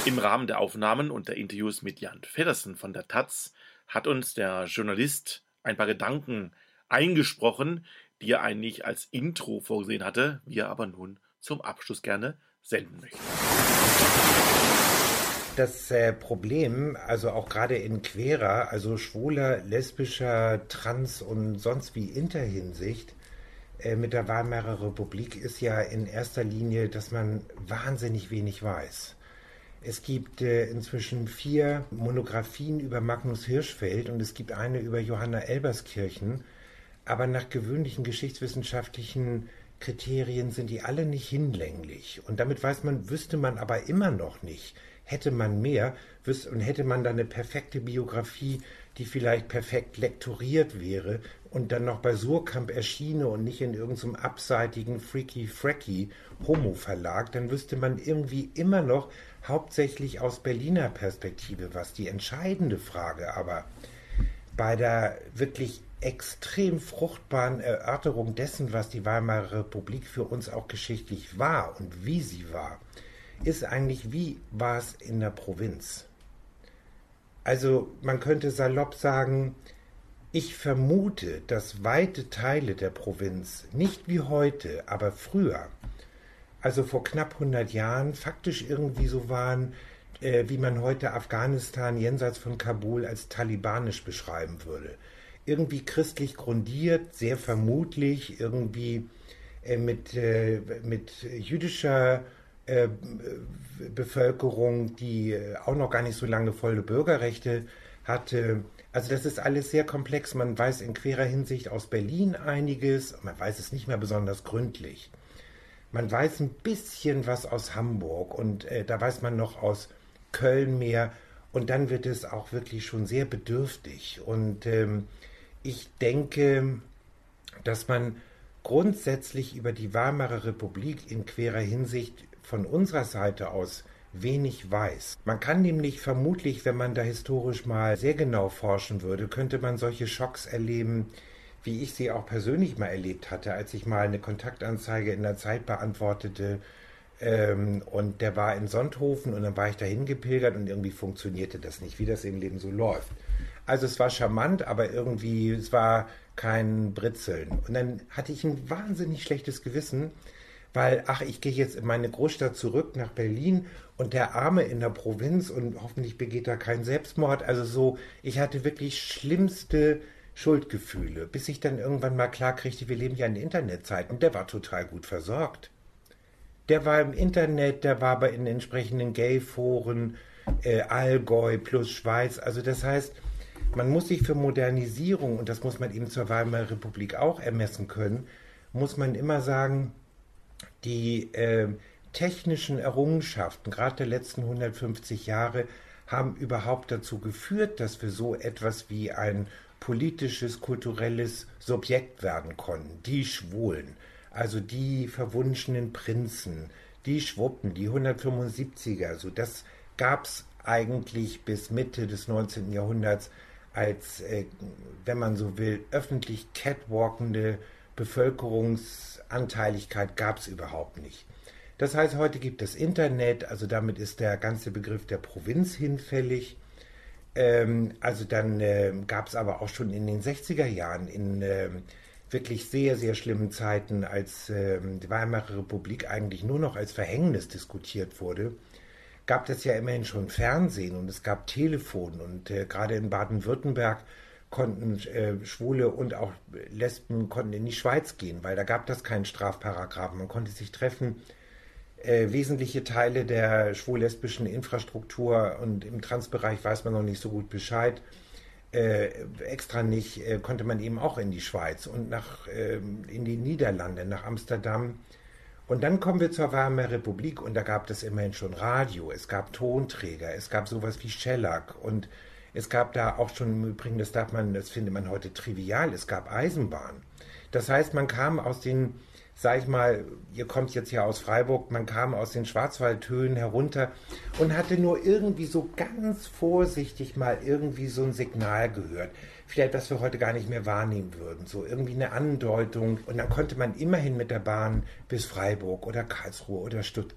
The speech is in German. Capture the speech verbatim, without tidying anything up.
Im Rahmen der Aufnahmen und der Interviews mit Jan Feddersen von der taz hat uns der Journalist ein paar Gedanken eingesprochen, die er eigentlich als Intro vorgesehen hatte, wir aber nun zum Abschluss gerne senden möchten. Das äh, Problem, also auch gerade in queerer, also schwuler, lesbischer, trans und sonst wie Interhinsicht äh, mit der Weimarer Republik ist ja in erster Linie, dass man wahnsinnig wenig weiß. Es gibt äh, inzwischen vier Monographien über Magnus Hirschfeld und es gibt eine über Johanna Elberskirchen, aber nach gewöhnlichen geschichtswissenschaftlichen Kriterien sind die alle nicht hinlänglich. Und damit weiß man, wüsste man aber immer noch nicht, hätte man mehr, wüsste, und hätte man dann eine perfekte Biografie, die vielleicht perfekt lektoriert wäre und dann noch bei Surkamp erschiene und nicht in irgendeinem abseitigen Freaky-Fracky Homo-Verlag, dann wüsste man irgendwie immer noch hauptsächlich aus Berliner Perspektive was. Die entscheidende Frage aber bei der wirklich extrem fruchtbaren Erörterung dessen, was die Weimarer Republik für uns auch geschichtlich war und wie sie war, ist eigentlich, wie war es in der Provinz? Also man könnte salopp sagen, ich vermute, dass weite Teile der Provinz, nicht wie heute, aber früher, also vor knapp hundert Jahren, faktisch irgendwie so waren, äh, wie man heute Afghanistan jenseits von Kabul als talibanisch beschreiben würde. Irgendwie christlich grundiert, sehr vermutlich, irgendwie äh, mit, äh, mit jüdischer äh, Bevölkerung, die auch noch gar nicht so lange volle Bürgerrechte hatte. Also das ist alles sehr komplex. Man weiß in queerer Hinsicht aus Berlin einiges, man weiß es nicht mehr besonders gründlich. Man weiß ein bisschen was aus Hamburg und äh, da weiß man noch aus Köln mehr und dann wird es auch wirklich schon sehr bedürftig. Und ähm, ich denke, dass man grundsätzlich über die Weimarer Republik in queerer Hinsicht von unserer Seite aus wenig weiß. Man kann nämlich vermutlich, wenn man da historisch mal sehr genau forschen würde, könnte man solche Schocks erleben, wie ich sie auch persönlich mal erlebt hatte, als ich mal eine Kontaktanzeige in der Zeit beantwortete ähm, und der war in Sonthofen und dann war ich dahin gepilgert und irgendwie funktionierte das nicht, wie das im Leben so läuft. Also es war charmant, aber irgendwie, es war kein Britzeln. Und dann hatte ich ein wahnsinnig schlechtes Gewissen, weil, ach, ich gehe jetzt in meine Großstadt zurück nach Berlin und der Arme in der Provinz und hoffentlich begeht er keinen Selbstmord. Also so, ich hatte wirklich schlimmste Schuldgefühle, bis ich dann irgendwann mal klar kriegte, wir leben ja in der Internetzeit und der war total gut versorgt. Der war im Internet, der war bei in entsprechenden Gay-Foren, äh, Allgäu plus Schweiz. Also das heißt, man muss sich für Modernisierung, und das muss man eben zur Weimarer Republik auch ermessen können, muss man immer sagen, die äh, technischen Errungenschaften, gerade der letzten hundertfünfzig Jahre, haben überhaupt dazu geführt, dass wir so etwas wie ein politisches, kulturelles Subjekt werden konnten. Die Schwulen, also die verwunschenen Prinzen, die Schwuppen, die hundertfünfundsiebziger, so das gab es eigentlich bis Mitte des neunzehnten Jahrhunderts als, äh, wenn man so will, öffentlich catwalkende Bevölkerungsanteiligkeit gab es überhaupt nicht. Das heißt, heute gibt es Internet, also damit ist der ganze Begriff der Provinz hinfällig. Ähm, also dann äh, gab es aber auch schon in den sechziger Jahren, in äh, wirklich sehr, sehr schlimmen Zeiten, als äh, die Weimarer Republik eigentlich nur noch als Verhängnis diskutiert wurde, gab es ja immerhin schon Fernsehen und es gab Telefon und äh, gerade in Baden-Württemberg konnten äh, Schwule und auch Lesben konnten in die Schweiz gehen, weil da gab das keinen Strafparagraphen. Man konnte sich treffen. Äh, wesentliche Teile der schwul-lesbischen Infrastruktur und im Transbereich weiß man noch nicht so gut Bescheid. Äh, extra nicht, äh, konnte man eben auch in die Schweiz und nach äh, in die Niederlande, nach Amsterdam. Und dann kommen wir zur Weimarer Republik und da gab es immerhin schon Radio, es gab Tonträger, es gab sowas wie Schellack und es gab da auch schon im Übrigen, das darf man, das findet man heute trivial, es gab Eisenbahn. Das heißt, man kam aus den, sag ich mal, ihr kommt jetzt ja aus Freiburg, man kam aus den Schwarzwaldhöhen herunter und hatte nur irgendwie so ganz vorsichtig mal irgendwie so ein Signal gehört. Vielleicht, was wir heute gar nicht mehr wahrnehmen würden. So irgendwie eine Andeutung. Und dann konnte man immerhin mit der Bahn bis Freiburg oder Karlsruhe oder Stuttgart